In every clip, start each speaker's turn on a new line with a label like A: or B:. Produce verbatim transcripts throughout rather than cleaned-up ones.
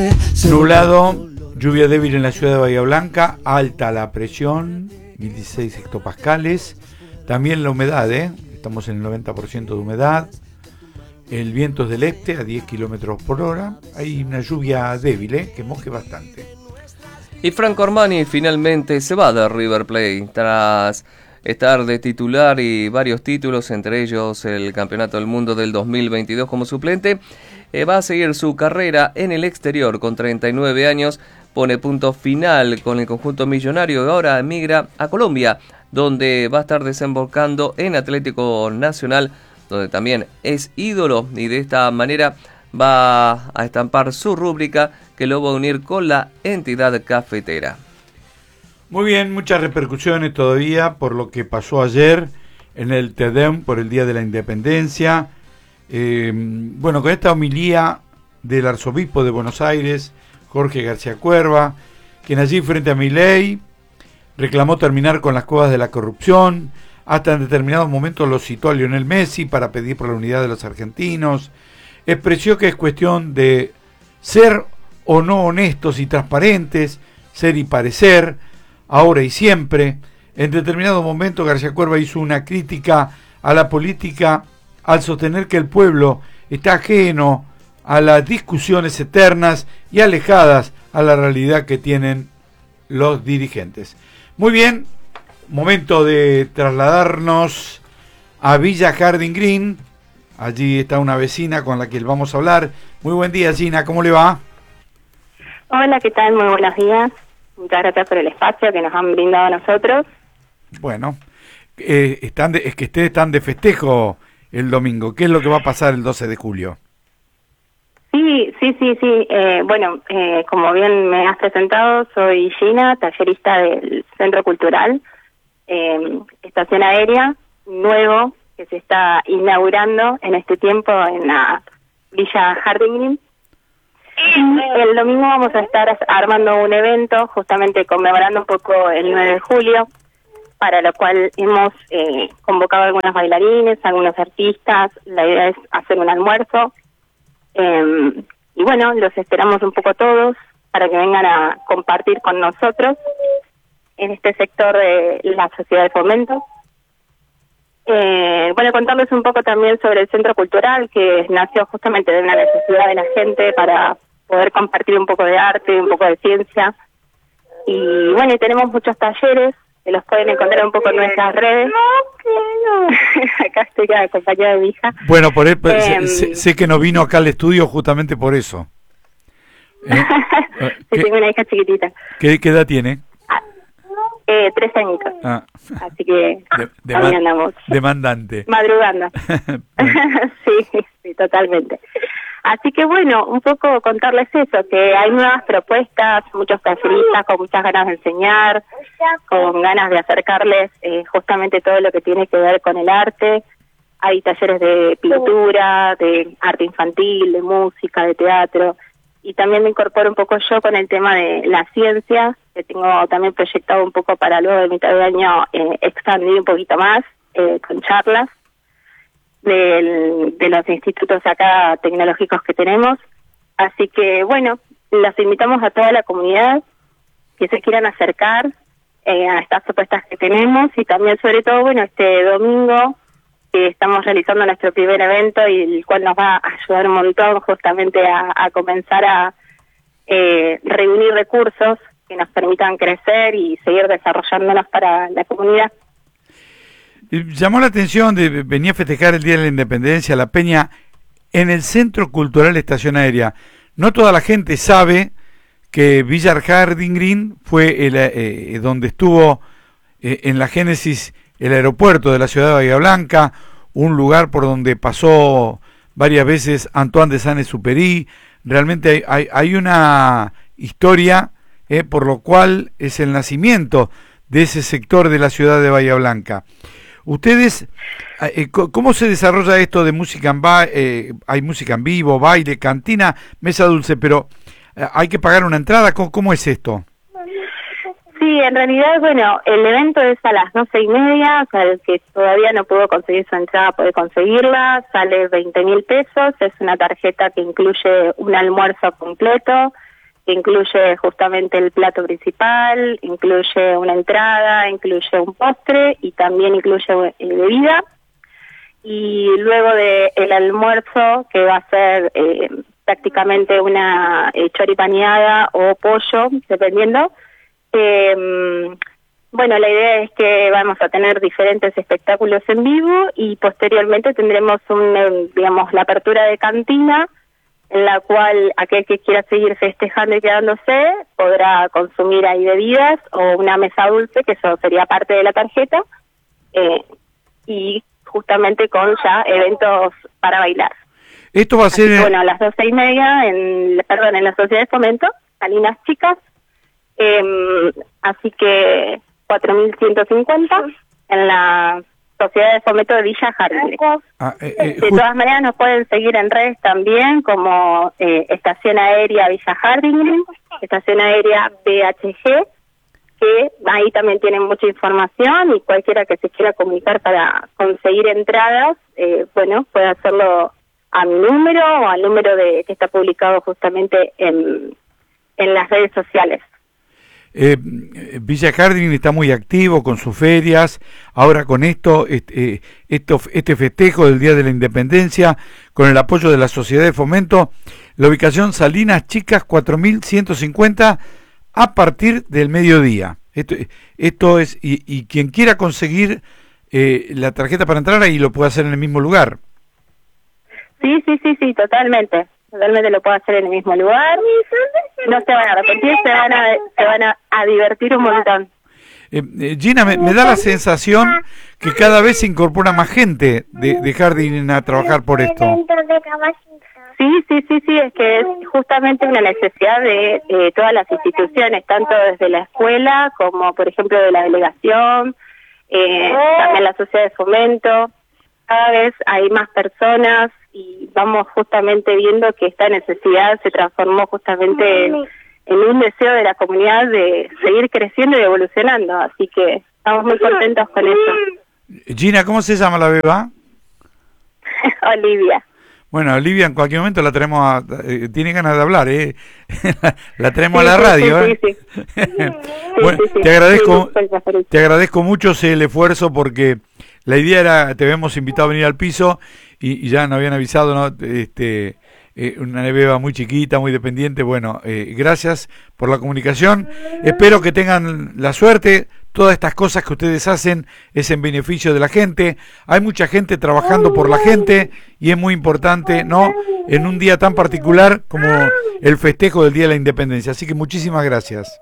A: Nublado, lluvia débil en la ciudad de Bahía Blanca, alta la presión, mil dieciséis hectopascales, también la humedad, ¿eh? Estamos en el noventa por ciento de humedad, el viento es del este a diez kilómetros por hora, hay una lluvia débil, ¿eh? Que moje bastante.
B: Y Franco Armani finalmente se va de River Plate tras estar de titular y varios títulos, entre ellos el Campeonato del Mundo del dos mil veintidós como suplente. Eh, va a seguir su carrera en el exterior con treinta y nueve años, pone punto final con el conjunto millonario y ahora emigra a Colombia, donde va a estar desembocando en Atlético Nacional, donde también es ídolo, y de esta manera va a estampar su rúbrica que lo va a unir con la entidad cafetera.
A: Muy bien, muchas repercusiones todavía por lo que pasó ayer en el Te Deum por el Día de la Independencia. Eh, bueno, con esta homilía del arzobispo de Buenos Aires, Jorge García Cuerva, quien allí frente a Milei reclamó terminar con las cuevas de la corrupción, hasta en determinados momentos lo citó a Lionel Messi para pedir por la unidad de los argentinos, expresó que es cuestión de ser o no honestos y transparentes, ser y parecer, ahora y siempre. En determinado momento García Cuerva hizo una crítica a la política al sostener que el pueblo está ajeno a las discusiones eternas y alejadas a la realidad que tienen los dirigentes. Muy bien, momento de trasladarnos a Villa Harding Green. Allí está una vecina con la que vamos a hablar. Muy buen día, Gina, ¿cómo le va?
C: Hola, ¿qué tal? Muy buenos días. Muchas gracias por el espacio que nos han brindado a nosotros.
A: Bueno, eh, están de, es que ustedes están de festejo el domingo. ¿Qué es lo que va a pasar el doce de julio?
C: Sí, sí, sí, sí. Eh, bueno, eh, como bien me has presentado, soy Gina, tallerista del Centro Cultural, eh, Estación Aérea, nuevo, que se está inaugurando en este tiempo en la Villa Harding Green. El domingo vamos a estar armando un evento justamente conmemorando un poco el nueve de julio, para lo cual hemos eh, convocado a algunos bailarines, algunos artistas. La idea es hacer un almuerzo eh, y bueno, los esperamos un poco todos para que vengan a compartir con nosotros en este sector de la sociedad de fomento. Eh, bueno, contarles un poco también sobre el Centro Cultural, que nació justamente de una necesidad de la gente para poder compartir un poco de arte, un poco de ciencia. Y bueno, y tenemos muchos talleres que los pueden encontrar un poco en nuestras redes. No, acá estoy acompañada de mi hija.
A: Bueno, por él, eh, sé, sé que no vino acá al estudio justamente por eso. ¿Eh?
C: Sí, tengo una hija chiquitita.
A: ¿Qué, qué edad tiene?
C: Ah, eh, tres añitos. Ah. Así que
A: de, de
C: también andamos.
A: Demandante.
C: Madrugando. sí, sí, totalmente. Así que bueno, un poco contarles eso, que hay nuevas propuestas, muchos talleristas con muchas ganas de enseñar, con ganas de acercarles eh, justamente todo lo que tiene que ver con el arte. Hay talleres de pintura, de arte infantil, de música, de teatro, y también me incorporo un poco yo con el tema de la ciencia, que tengo también proyectado un poco para luego de mitad de año eh, expandir un poquito más eh, con charlas de, de los institutos acá tecnológicos que tenemos. Así que bueno, los invitamos a toda la comunidad que se quieran acercar eh, a estas propuestas que tenemos, y también sobre todo, bueno, este domingo que estamos realizando nuestro primer evento y el cual nos va a ayudar un montón justamente a, a comenzar a eh, reunir recursos que nos permitan crecer y seguir desarrollándonos para la comunidad.
A: Llamó la atención de venir a festejar el Día de la Independencia, la peña, en el Centro Cultural Estación Aérea. No toda la gente sabe que Villa Harding Green fue el, eh, donde estuvo eh, en la génesis el aeropuerto de la ciudad de Bahía Blanca, un lugar por donde pasó varias veces Antoine de Saint-Exupéry. Realmente hay, hay, hay una historia eh, por lo cual es el nacimiento de ese sector de la ciudad de Bahía Blanca. Ustedes, eh, ¿cómo se desarrolla esto de música en ba eh, hay música en vivo, baile, cantina, mesa dulce, pero eh, hay que pagar una entrada? ¿Cómo, cómo es esto?
C: Sí, en realidad, bueno, el evento es a las doce y media, o sea, el que todavía no pudo conseguir su entrada puede conseguirla, sale veinte mil pesos, es una tarjeta que incluye un almuerzo completo, que incluye justamente el plato principal, incluye una entrada, incluye un postre y también incluye eh, bebida. Y luego de el almuerzo, que va a ser eh, prácticamente una eh, choripaneada o pollo, dependiendo, eh, bueno, la idea es que vamos a tener diferentes espectáculos en vivo y posteriormente tendremos un, eh, digamos, la apertura de cantina, en la cual aquel que quiera seguir festejando y quedándose podrá consumir ahí bebidas o una mesa dulce, que eso sería parte de la tarjeta, eh, y justamente con ya eventos para bailar.
A: Esto va a ser...
C: Así que, bueno, a las doce y media, en, perdón, en la Sociedad de Fomento, Salinas Chicas, eh, así que cuatro mil ciento cincuenta en la Sociedad de Fomento de Villa Jardín.
A: Ah, eh, eh,
C: de todas maneras nos pueden seguir en redes también como eh, Estación Aérea Villa Jardín, Estación Aérea B H G, que ahí también tienen mucha información y cualquiera que se quiera comunicar para conseguir entradas, eh, bueno, puede hacerlo a mi número o al número de que está publicado justamente en, en las redes sociales.
A: Eh, Villa Jardín está muy activo con sus ferias, ahora con esto, este, eh, esto, este festejo del Día de la Independencia, con el apoyo de la Sociedad de Fomento, la ubicación Salinas Chicas cuatro mil ciento cincuenta a partir del mediodía. Esto, esto es, y, y quien quiera conseguir eh, la tarjeta para entrar ahí lo puede hacer en el mismo lugar.
C: Sí, sí, sí, sí, totalmente. Totalmente lo puedo hacer en el mismo lugar. No se van a arrepentir, se van a, se van a, a divertir un montón.
A: Eh, eh, Gina, me, me da la sensación que cada vez se incorpora más gente de, de Jardín a trabajar por esto.
C: Sí, sí, sí, sí, es que es justamente una necesidad de eh, todas las instituciones, tanto desde la escuela como, por ejemplo, de la delegación, eh, también la Sociedad de Fomento. Cada vez hay más personas y vamos justamente viendo que esta necesidad se transformó justamente en, en un deseo de la comunidad de seguir creciendo y evolucionando, así que estamos muy contentos con eso.
A: Gina, ¿cómo se llama la beba?
C: Olivia.
A: Bueno, Olivia, en cualquier momento la traemos a... Eh, tiene ganas de hablar, ¿eh? La traemos
C: sí,
A: a la
C: sí,
A: radio,
C: sí,
A: ¿eh?
C: Sí, sí.
A: Bueno,
C: sí, sí,
A: te agradezco,
C: sí, sí, sí.
A: te agradezco mucho el esfuerzo porque la idea era, te habíamos invitado a venir al piso y, y ya nos habían avisado, ¿no? Este, eh, una beba muy chiquita, muy dependiente. Bueno, eh, gracias por la comunicación. Espero que tengan la suerte. Todas estas cosas que ustedes hacen es en beneficio de la gente. Hay mucha gente trabajando por la gente y es muy importante, ¿no? En un día tan particular como el festejo del Día de la Independencia. Así que muchísimas gracias.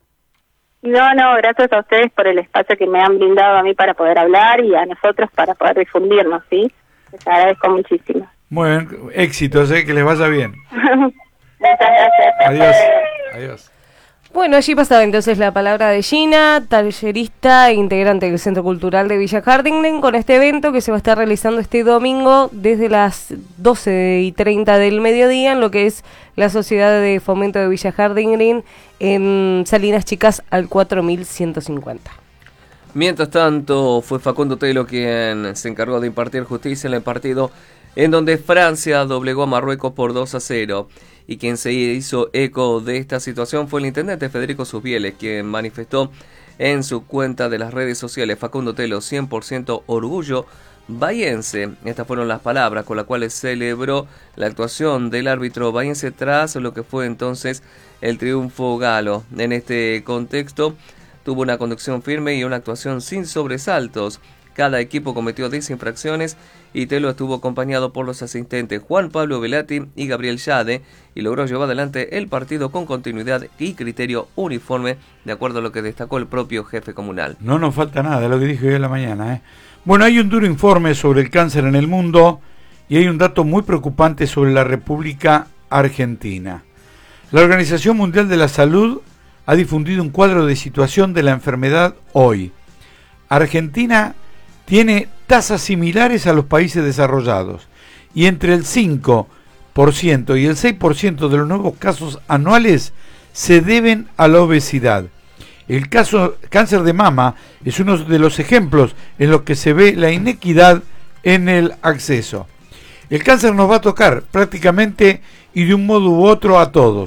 C: No, no, gracias a ustedes por el espacio que me han brindado a mí para poder hablar y a nosotros para poder difundirnos, ¿sí? Les agradezco muchísimo.
A: Muy bien, éxitos, ¿eh? Que les vaya bien.
C: Muchas gracias.
A: Adiós. Adiós.
D: Bueno, allí pasaba entonces la palabra de Gina, tallerista e integrante del Centro Cultural de Villa Jardín, con este evento que se va a estar realizando este domingo desde las doce y treinta del mediodía en lo que es la Sociedad de Fomento de Villa Jardín en Salinas Chicas al cuatro mil ciento cincuenta.
B: Mientras tanto, fue Facundo Telo quien se encargó de impartir justicia en el partido en donde Francia doblegó a Marruecos por dos a cero. Y quien se hizo eco de esta situación fue el intendente Federico Susbieles, quien manifestó en su cuenta de las redes sociales: Facundo Telo, cien por ciento orgullo bahiense. Estas fueron las palabras con las cuales celebró la actuación del árbitro bahiense tras lo que fue entonces el triunfo galo. En este contexto, tuvo una conducción firme y una actuación sin sobresaltos. Cada equipo cometió diez infracciones y Telo estuvo acompañado por los asistentes Juan Pablo Velati y Gabriel Yade y logró llevar adelante el partido con continuidad y criterio uniforme, de acuerdo a lo que destacó el propio jefe comunal.
A: No nos falta nada de lo que dije hoy en la mañana, ¿eh? Bueno, hay un duro informe sobre el cáncer en el mundo y hay un dato muy preocupante sobre la República Argentina. La Organización Mundial de la Salud ha difundido un cuadro de situación de la enfermedad hoy. Argentina tiene tasas similares a los países desarrollados y entre el cinco por ciento y el seis por ciento de los nuevos casos anuales se deben a la obesidad. El caso cáncer de mama es uno de los ejemplos en los que se ve la inequidad en el acceso. El cáncer nos va a tocar prácticamente y de un modo u otro a todos.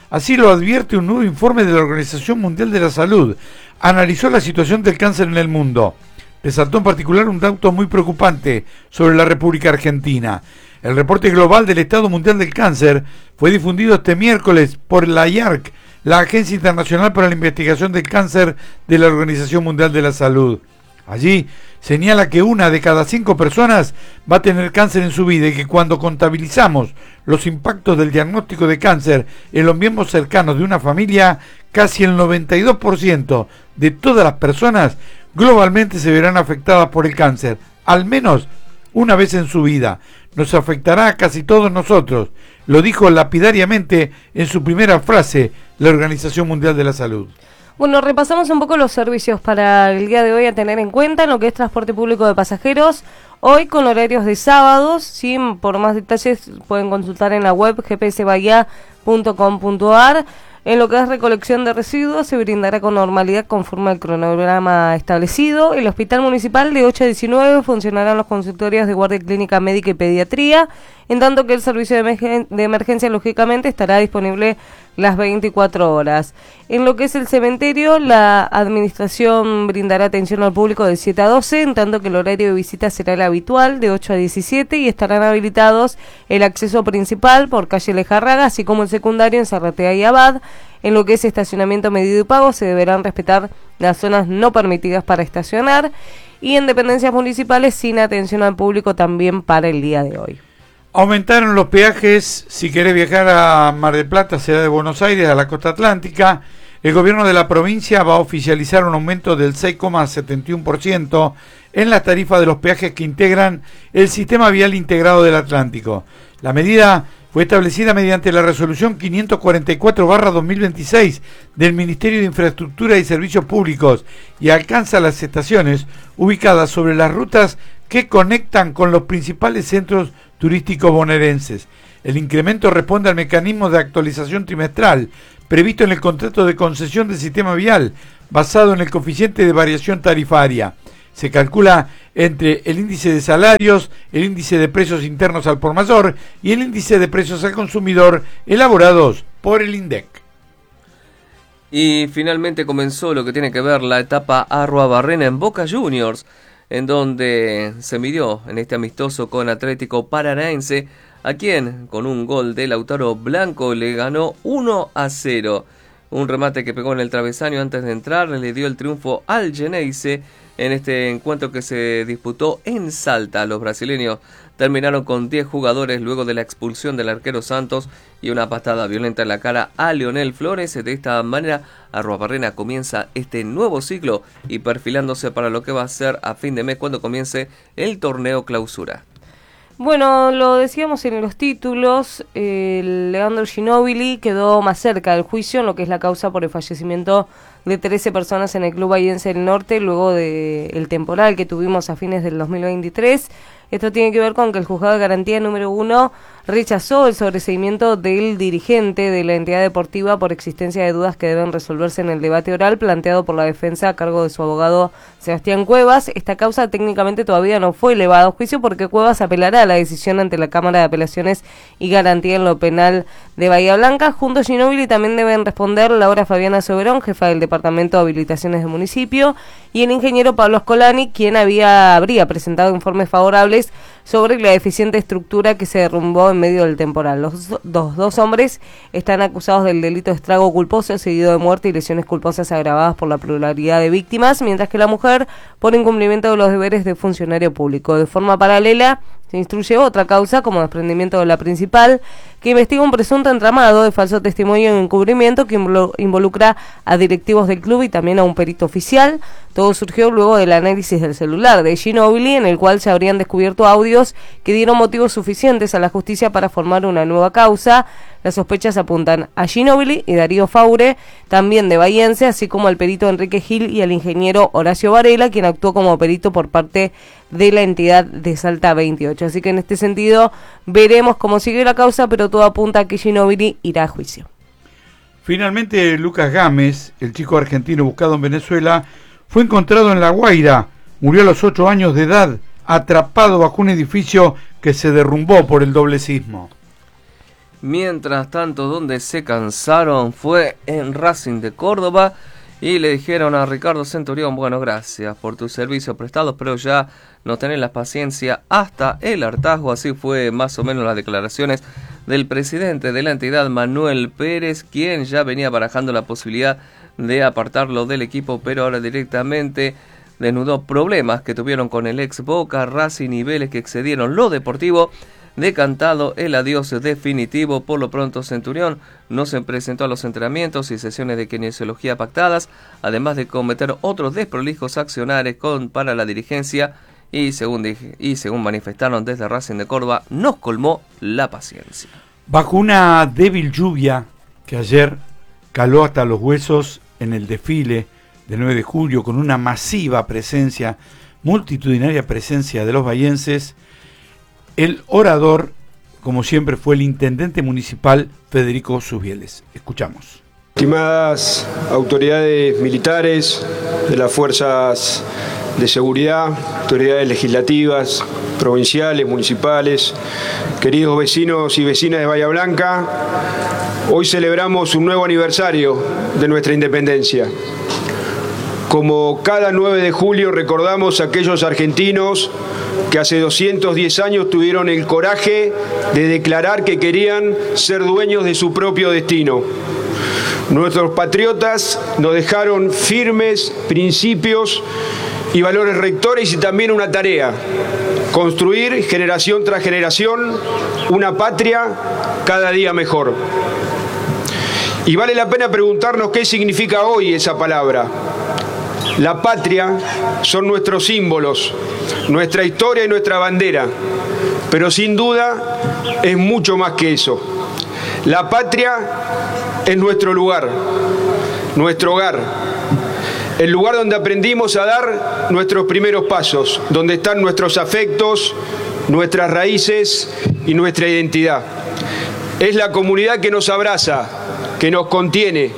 A: Así lo advierte un nuevo informe de la Organización Mundial de la Salud. Analizó la situación del cáncer en el mundo. Resaltó en particular un dato muy preocupante sobre la República Argentina. El reporte global del Estado Mundial del Cáncer fue difundido este miércoles por la I A R C, la Agencia Internacional para la Investigación del Cáncer de la Organización Mundial de la Salud. Allí señala que una de cada cinco personas va a tener cáncer en su vida y que cuando contabilizamos los impactos del diagnóstico de cáncer en los miembros cercanos de una familia, casi el noventa y dos por ciento de todas las personas globalmente se verán afectadas por el cáncer, al menos una vez en su vida. Nos afectará a casi todos nosotros, lo dijo lapidariamente en su primera frase la Organización Mundial de la Salud.
D: Bueno, repasamos un poco los servicios para el día de hoy a tener en cuenta en lo que es transporte público de pasajeros. Hoy con horarios de sábados, ¿sí? Por más detalles pueden consultar en la web g p s bahía punto com punto a r. En lo que es recolección de residuos se brindará con normalidad conforme al cronograma establecido. El Hospital Municipal de ocho a diecinueve funcionarán los consultorios de guardia clínica médica y pediatría, en tanto que el servicio de, emergen- de emergencia lógicamente estará disponible las veinticuatro horas. En lo que es el cementerio, la administración brindará atención al público de siete a doce, en tanto que el horario de visita será el habitual de ocho a diecisiete y estarán habilitados el acceso principal por calle Lejarraga, así como el secundario en Zarratea y Abad. En lo que es estacionamiento medido y pago se deberán respetar las zonas no permitidas para estacionar, y en dependencias municipales sin atención al público también para el día de hoy.
A: Aumentaron los peajes. Si querés viajar a Mar del Plata, ciudad de Buenos Aires, a la costa atlántica, el gobierno de la provincia va a oficializar un aumento del seis coma setenta y uno por ciento en las tarifas de los peajes que integran el sistema vial integrado del Atlántico. La medida fue establecida mediante la resolución quinientos cuarenta y cuatro barra dos mil veintiséis del Ministerio de Infraestructura y Servicios Públicos y alcanza las estaciones ubicadas sobre las rutas que conectan con los principales centros turísticos bonaerenses. El incremento responde al mecanismo de actualización trimestral previsto en el contrato de concesión del sistema vial, basado en el coeficiente de variación tarifaria. Se calcula entre el índice de salarios, el índice de precios internos al por mayor y el índice de precios al consumidor elaborados por el INDEC.
B: Y finalmente comenzó lo que tiene que ver la etapa Arruabarrena en Boca Juniors, en donde se midió en este amistoso con Atlético Paranaense, a quien con un gol de Lautaro Blanco le ganó uno a cero. Un remate que pegó en el travesaño antes de entrar le dio el triunfo al Geneise en este encuentro que se disputó en Salta. Los brasileños terminaron con diez jugadores luego de la expulsión del arquero Santos y una patada violenta en la cara a Leonel Flores. De esta manera, Arruabarrena comienza este nuevo ciclo y perfilándose para lo que va a ser a fin de mes cuando comience el torneo clausura.
D: Bueno, lo decíamos en los títulos, eh, Leandro Ginóbili quedó más cerca del juicio en lo que es la causa por el fallecimiento de trece personas en el Club Bahiense del Norte luego del temporal que tuvimos a fines del dos mil veintitrés. Esto tiene que ver con que el juzgado de garantía número uno rechazó el sobreseimiento del dirigente de la entidad deportiva por existencia de dudas que deben resolverse en el debate oral planteado por la defensa a cargo de su abogado Sebastián Cuevas. Esta causa técnicamente todavía no fue elevada a juicio porque Cuevas apelará a la decisión ante la Cámara de Apelaciones y Garantía en lo Penal de Bahía Blanca. Junto a Ginóbili también deben responder Laura Fabiana Soberón, jefa del Departamento de Habilitaciones del municipio, y el ingeniero Pablo Scolani, quien había habría presentado informes favorables sobre la deficiente estructura que se derrumbó en medio del temporal. Los dos, dos hombres están acusados del delito de estrago culposo, seguido de muerte y lesiones culposas agravadas por la pluralidad de víctimas, mientras que la mujer por incumplimiento de los deberes de funcionario público. De forma paralela, se instruye otra causa como desprendimiento de la principal, que investiga un presunto entramado de falso testimonio y encubrimiento que involucra a directivos del club y también a un perito oficial. Todo surgió luego del análisis del celular de Ginóbili, en el cual se habrían descubierto audios que dieron motivos suficientes a la justicia para formar una nueva causa. Las sospechas apuntan a Ginóbili y Darío Faure, también de Bahiense, así como al perito Enrique Gil y al ingeniero Horacio Varela, quien actuó como perito por parte de la entidad de Salta veintiocho. Así que en este sentido veremos cómo sigue la causa, pero todo apunta a que Ginóbili irá a juicio.
A: Finalmente, Lucas Gámez, el chico argentino buscado en Venezuela, fue encontrado en La Guaira. Murió a los ocho años de edad, atrapado bajo un edificio que se derrumbó por el doble sismo.
B: Mientras tanto, donde se cansaron fue en Racing de Córdoba y le dijeron a Ricardo Centurión, bueno, gracias por tus servicios prestados, pero ya no tenés la paciencia hasta el hartazgo. Así fue más o menos las declaraciones del presidente de la entidad, Manuel Pérez, quien ya venía barajando la posibilidad de apartarlo del equipo, pero ahora directamente desnudó problemas que tuvieron con el ex Boca, Racing y Vélez que excedieron lo deportivo. Decantado el adiós definitivo, por lo pronto Centurión no se presentó a los entrenamientos y sesiones de kinesiología pactadas, además de cometer otros desprolijos accionarios con, para la dirigencia y según, dije, y según manifestaron desde Racing de Córdoba, nos colmó la paciencia.
A: Bajo una débil lluvia que ayer caló hasta los huesos en el desfile del nueve de julio, con una masiva presencia, multitudinaria presencia de los bahienses, el orador, como siempre, fue el intendente municipal Federico Susbieles. Escuchamos.
E: Estimadas autoridades militares de las fuerzas de seguridad, autoridades legislativas, provinciales, municipales, queridos vecinos y vecinas de Bahía Blanca, hoy celebramos un nuevo aniversario de nuestra independencia. Como cada nueve de julio recordamos a aquellos argentinos que hace doscientos diez años tuvieron el coraje de declarar que querían ser dueños de su propio destino. Nuestros patriotas nos dejaron firmes principios y valores rectores y también una tarea: construir generación tras generación una patria cada día mejor. Y vale la pena preguntarnos qué significa hoy esa palabra. La patria son nuestros símbolos, nuestra historia y nuestra bandera, pero sin duda es mucho más que eso. La patria es nuestro lugar, nuestro hogar, el lugar donde aprendimos a dar nuestros primeros pasos, donde están nuestros afectos, nuestras raíces y nuestra identidad. Es la comunidad que nos abraza, que nos contiene,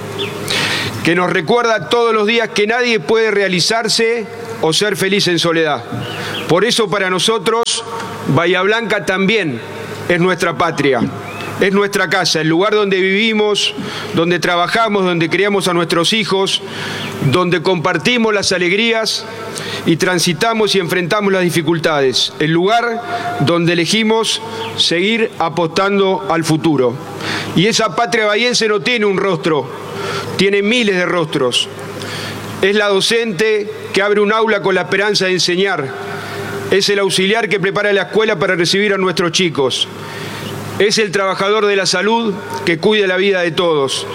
E: que nos recuerda todos los días que nadie puede realizarse o ser feliz en soledad. Por eso para nosotros Bahía Blanca también es nuestra patria, es nuestra casa, el lugar donde vivimos, donde trabajamos, donde criamos a nuestros hijos, donde compartimos las alegrías y transitamos y enfrentamos las dificultades, el lugar donde elegimos seguir apostando al futuro. Y esa patria bahiense no tiene un rostro, tiene miles de rostros. Es la docente que abre un aula con la esperanza de enseñar. Es el auxiliar que prepara la escuela para recibir a nuestros chicos. Es el trabajador de la salud que cuida la vida de todos.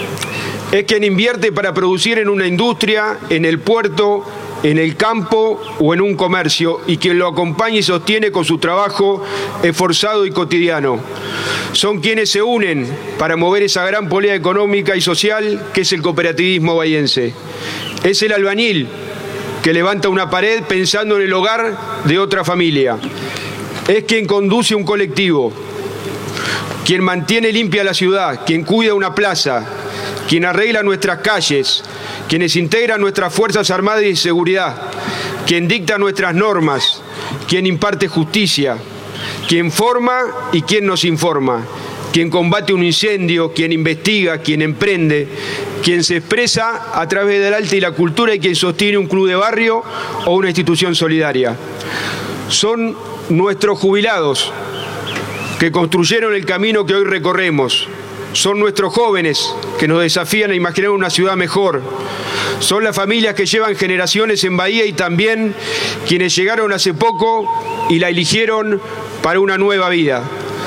E: Es quien invierte para producir en una industria, en el puerto, en el campo o en un comercio, y quien lo acompaña y sostiene con su trabajo esforzado y cotidiano. Son quienes se unen para mover esa gran polea económica y social que es el cooperativismo bahiense. Es el albañil que levanta una pared pensando en el hogar de otra familia. Es quien conduce un colectivo, quien mantiene limpia la ciudad, quien cuida una plaza, quien arregla nuestras calles, quienes integran nuestras Fuerzas Armadas y de Seguridad, quien dicta nuestras normas, quien imparte justicia, quien forma y quien nos informa, quien combate un incendio, quien investiga, quien emprende, quien se expresa a través del arte y la cultura y quien sostiene un club de barrio o una institución solidaria. Son nuestros jubilados que construyeron el camino que hoy recorremos. Son nuestros jóvenes que nos desafían a imaginar una ciudad mejor. Son las familias que llevan generaciones en Bahía y también quienes llegaron hace poco y la eligieron para una nueva vida.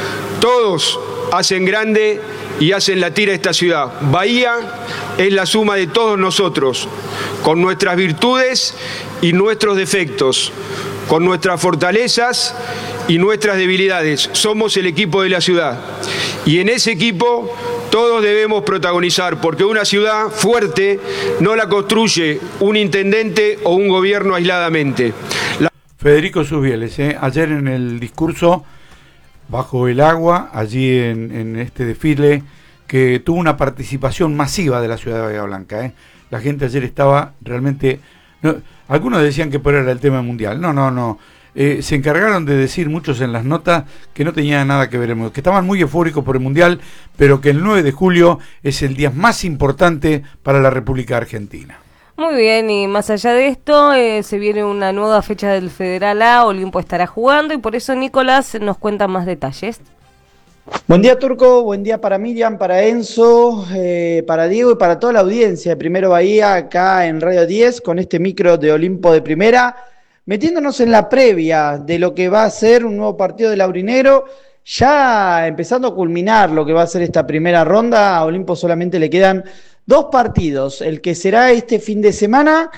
E: Todos hacen grande y hacen latir a esta ciudad. Bahía es la suma de todos nosotros, con nuestras virtudes y nuestros defectos, con nuestras fortalezas y nuestras debilidades. Somos el equipo de la ciudad. Y en ese equipo todos debemos protagonizar, porque una ciudad fuerte no la construye un intendente o un gobierno aisladamente. La...
A: Federico Susbieles, ¿eh? ayer en el discurso bajo el agua, allí en, en este desfile, que tuvo una participación masiva de la ciudad de Bahía Blanca. ¿eh? La gente ayer estaba realmente... No, algunos decían que por era el tema mundial. No, no, no. eh, se encargaron de decir muchos en las notas que no tenía nada que ver, que estaban muy eufóricos por el Mundial, pero que el nueve de julio es el día más importante para la República Argentina.
D: Muy bien, y más allá de esto, eh, se viene una nueva fecha del Federal A, Olimpo estará jugando, y por eso Nicolás nos cuenta más detalles.
F: Buen día, Turco, buen día para Miriam, para Enzo, eh, para Diego y para toda la audiencia de Primero Bahía, acá en Radio diez, con este micro de Olimpo de Primera, metiéndonos en la previa de lo que va a ser un nuevo partido del Aurinegro, ya empezando a culminar lo que va a ser esta primera ronda. A Olimpo solamente le quedan dos partidos, el que será este fin de semana,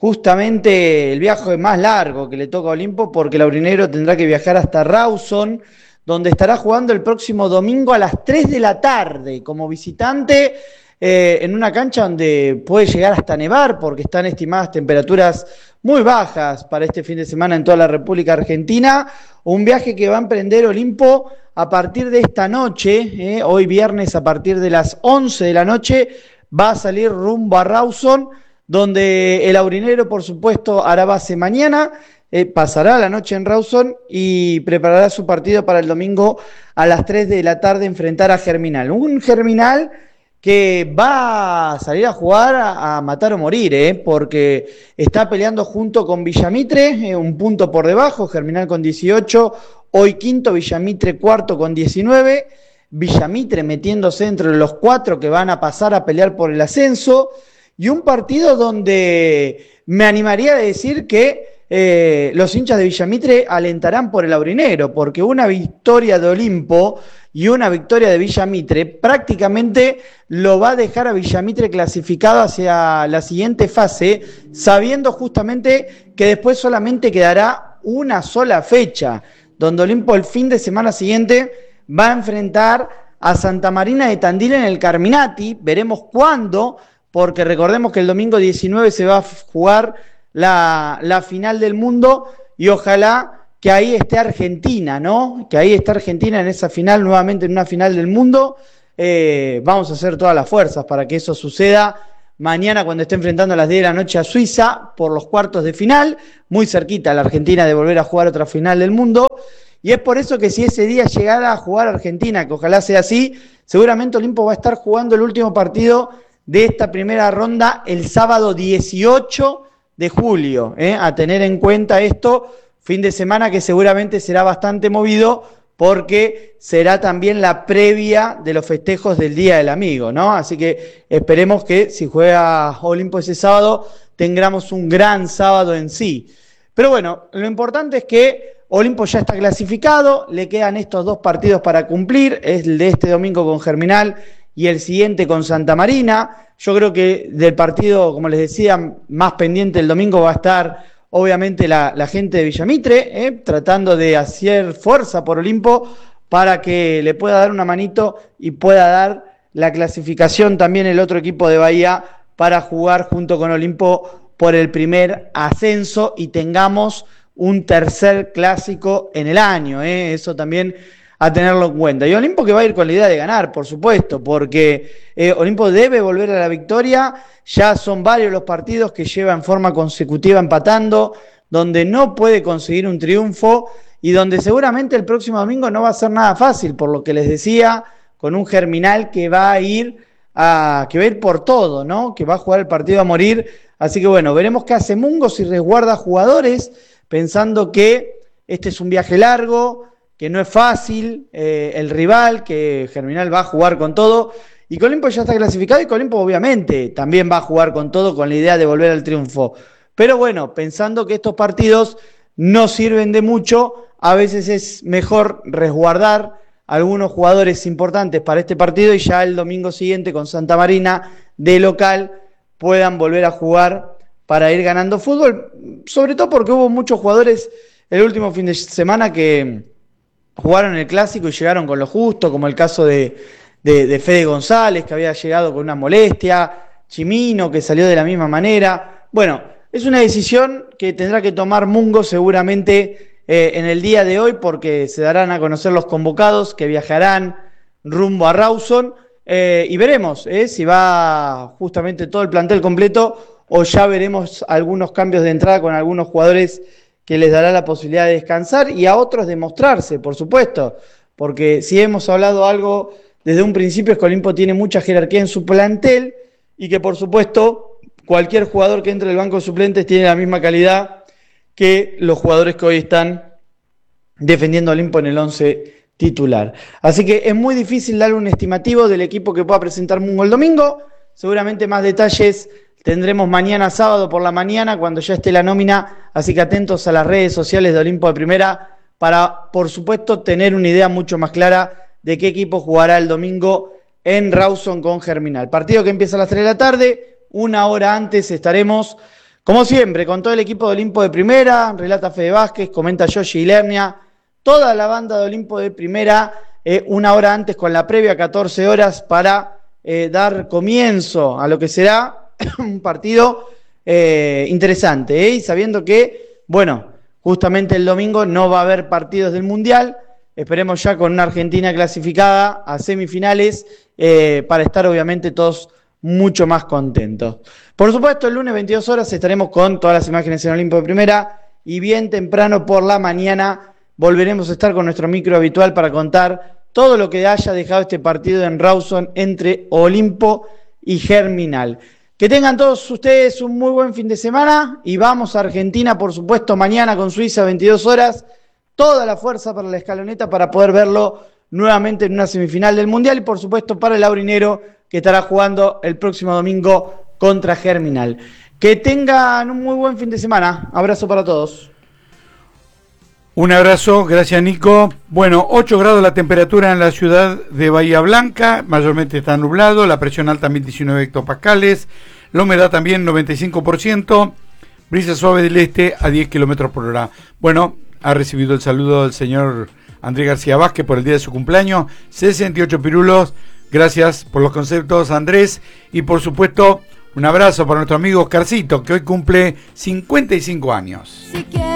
F: justamente el viaje más largo que le toca a Olimpo, porque el Aurinegro tendrá que viajar hasta Rawson, donde estará jugando el próximo domingo a las tres de la tarde como visitante, eh, en una cancha donde puede llegar hasta nevar, porque están estimadas temperaturas muy bajas para este fin de semana en toda la República Argentina. Un viaje que va a emprender Olimpo a partir de esta noche, eh, hoy viernes a partir de las once de la noche, va a salir rumbo a Rawson, donde el Aurinegro, por supuesto, hará base mañana. Eh, pasará la noche en Rawson y preparará su partido para el domingo a las tres de la tarde enfrentar a Germinal. Un Germinal que va a salir a jugar a, a matar o morir, eh, porque está peleando junto con Villamitre, eh, un punto por debajo, Germinal con dieciocho, hoy quinto, Villamitre cuarto con diecinueve, Villamitre metiéndose entre los cuatro que van a pasar a pelear por el ascenso, y un partido donde me animaría a decir que Eh, los hinchas de Villamitre alentarán por el Aurinegro, porque una victoria de Olimpo y una victoria de Villamitre prácticamente lo va a dejar a Villamitre clasificado hacia la siguiente fase, sabiendo justamente que después solamente quedará una sola fecha, donde Olimpo el fin de semana siguiente va a enfrentar a Santa Marina de Tandil en el Carminati. Veremos cuándo, porque recordemos que el domingo diecinueve se va a jugar La, la final del mundo, y ojalá que ahí esté Argentina, ¿no? Que ahí esté Argentina en esa final, nuevamente en una final del mundo. Eh, vamos a hacer todas las fuerzas para que eso suceda mañana, cuando esté enfrentando a las diez de la noche a Suiza por los cuartos de final, muy cerquita a la Argentina de volver a jugar otra final del mundo. Y es por eso que si ese día llegara a jugar Argentina, que ojalá sea así, seguramente Olimpo va a estar jugando el último partido de esta primera ronda el sábado dieciocho de julio, ¿eh? A tener en cuenta esto, fin de semana que seguramente será bastante movido, porque será también la previa de los festejos del Día del Amigo, ¿no? Así que esperemos que si juega Olimpo ese sábado, tengamos un gran sábado en sí. Pero bueno, lo importante es que Olimpo ya está clasificado, le quedan estos dos partidos para cumplir, es el de este domingo con Germinal y el siguiente con Santa Marina. Yo creo que del partido, como les decía, más pendiente el domingo va a estar obviamente la, la gente de Villamitre, eh, tratando de hacer fuerza por Olimpo para que le pueda dar una manito y pueda dar la clasificación también el otro equipo de Bahía para jugar junto con Olimpo por el primer ascenso y tengamos un tercer clásico en el año, eh, eso también a tenerlo en cuenta. Y Olimpo que va a ir con la idea de ganar, por supuesto, porque eh, Olimpo debe volver a la victoria. Ya son varios los partidos que lleva en forma consecutiva empatando, donde no puede conseguir un triunfo y donde seguramente el próximo domingo no va a ser nada fácil, por lo que les decía, con un Germinal que va a ir a, que va a ir por todo, ¿no? Que va a jugar el partido a morir. Así que bueno, veremos qué hace Mungo, si resguarda jugadores, pensando que este es un viaje largo, que no es fácil, eh, el rival, que Germinal va a jugar con todo, y Olimpo ya está clasificado, y Olimpo obviamente también va a jugar con todo, con la idea de volver al triunfo. Pero bueno, pensando que estos partidos no sirven de mucho, a veces es mejor resguardar algunos jugadores importantes para este partido, y ya el domingo siguiente con Santa Marina de local puedan volver a jugar para ir ganando fútbol, sobre todo porque hubo muchos jugadores el último fin de semana que jugaron el clásico y llegaron con lo justo, como el caso de, de, de Fede González, que había llegado con una molestia, Chimino, que salió de la misma manera. Bueno, es una decisión que tendrá que tomar Mungo seguramente eh, en el día de hoy, porque se darán a conocer los convocados que viajarán rumbo a Rawson, eh, y veremos eh, si va justamente todo el plantel completo o ya veremos algunos cambios de entrada con algunos jugadores que les dará la posibilidad de descansar y a otros de mostrarse, por supuesto, porque si hemos hablado algo desde un principio es que Olimpo tiene mucha jerarquía en su plantel y que por supuesto cualquier jugador que entre del banco de suplentes tiene la misma calidad que los jugadores que hoy están defendiendo a Olimpo en el once titular. Así que es muy difícil darle un estimativo del equipo que pueda presentar Mungo el domingo. Seguramente más detalles tendremos mañana sábado por la mañana cuando ya esté la nómina, así que atentos a las redes sociales de Olimpo de Primera para, por supuesto, tener una idea mucho más clara de qué equipo jugará el domingo en Rawson con Germinal. Partido que empieza a las tres de la tarde, una hora antes estaremos, como siempre, con todo el equipo de Olimpo de Primera, relata Fede Vázquez, comenta Yoshi Ilernia, toda la banda de Olimpo de Primera, eh, una hora antes con la previa, catorce horas, para eh, dar comienzo a lo que será un partido eh, interesante, ¿eh? Y sabiendo que, bueno, justamente el domingo no va a haber partidos del Mundial, esperemos ya con una Argentina clasificada a semifinales, eh, para estar obviamente todos mucho más contentos. Por supuesto, el lunes veintidós horas estaremos con todas las imágenes en Olimpo de Primera y bien temprano por la mañana volveremos a estar con nuestro micro habitual para contar todo lo que haya dejado este partido en Rawson entre Olimpo y Germinal. Que tengan todos ustedes un muy buen fin de semana y vamos a Argentina, por supuesto, mañana con Suiza, veintidós horas. Toda la fuerza para la escaloneta para poder verlo nuevamente en una semifinal del Mundial y, por supuesto, para el aurinero que estará jugando el próximo domingo contra Germinal. Que tengan un muy buen fin de semana. Abrazo para todos.
A: Un abrazo, gracias Nico. Bueno, ocho grados la temperatura en la ciudad de Bahía Blanca, mayormente está nublado, la presión alta mil diecinueve hectopascales, la humedad también noventa y cinco por ciento, brisa suave del este a diez kilómetros por hora. Bueno, ha recibido el saludo del señor Andrés García Vázquez por el día de su cumpleaños, sesenta y ocho pirulos, gracias por los conceptos Andrés, y por supuesto un abrazo para nuestro amigo Oscarcito, que hoy cumple cincuenta y cinco años. Si